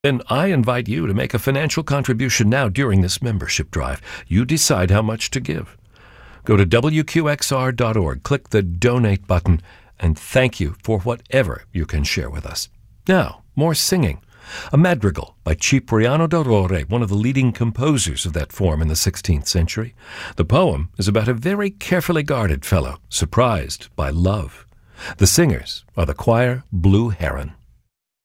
Then I invite you to make a financial contribution now during this membership drive. You decide how much to give. Go to WQXR.org, click the Donate button, and thank you for whatever you can share with us. Now, more singing. A madrigal by Cipriano d'Aurore, one of the leading composers of that form in the 16th century. The poem is about a very carefully guarded fellow, surprised by love. The singers are the choir Blue Heron.